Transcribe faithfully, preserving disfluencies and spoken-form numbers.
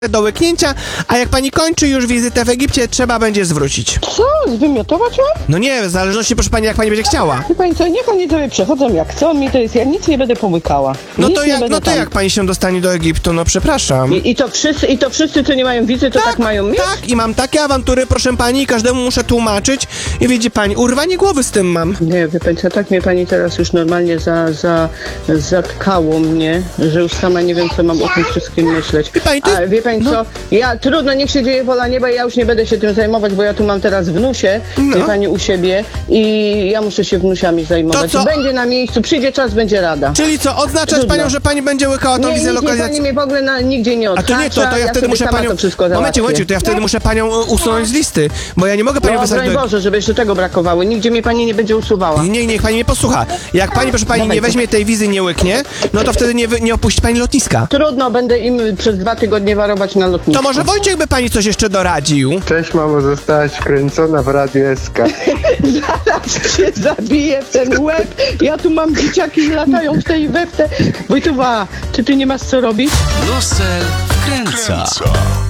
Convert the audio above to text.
do łyknięcia, a jak pani kończy już wizytę w Egipcie, trzeba będzie zwrócić. Co? Zwymiotować mam? No nie, w zależności, proszę pani, jak pani będzie chciała. Wie pani co, niech oni sobie przechodzą jak chcą, mi to jest, ja nic nie będę pomykała. No Nic to, nie jak, będę no to tam. jak pani się dostanie do Egiptu? No przepraszam. I, I to wszyscy, i to wszyscy, co nie mają wizy, to tak, mają mieć? Tak, i mam takie awantury, proszę pani, i każdemu muszę tłumaczyć. I widzi pani, urwanie głowy z tym mam. Nie, wie pani co, tak mnie pani teraz już normalnie za, za, zatkało mnie, że już sama nie wiem, co mam o tym wszystkim myśleć. Wie pani, to jest- A wie pani no. co, ja, trudno, niech się dzieje wola nieba, ja już nie będę się tym zajmować, bo ja tu mam teraz wnusie, No. wie pani, u siebie i ja muszę się wnusiami zajmować. To co? Będzie na miejscu, przyjdzie czas, będzie rada. Czyli co, odznaczać Trudno. panią, że pani będzie łykała tą Nie, wizę nic nie, pani lokalizacji? mnie w ogóle na, nigdzie nie A odhacza, to nie, to, to ja, ja wtedy sobie muszę sama panią... to wszystko Momencie, załatwię. momencie, to ja wtedy muszę panią e, usunąć z listy, bo ja nie mogę panią No, wysłać broń do... Boże, żeby jeszcze tego brakowało. Nigdzie mnie pani nie będzie usuwała. Nie, niech pani mnie posłucha. Jak pani, proszę pani, nie Dawaj. weźmie tej wizy, nie łyknie, no to wtedy nie, wy- nie opuści pani lotniska. Trudno, będę im przez dwa tygodnie warować na lotnisku. To może Wojciech by pani coś jeszcze doradził? Cześć mamo, zostałaś wkręcona w Radio S K. Zaraz się zabiję w ten łeb. Ja tu mam dzieciaki latają w tej we w te. Wojtuwa, czy ty nie masz co robić? Losel wkręca.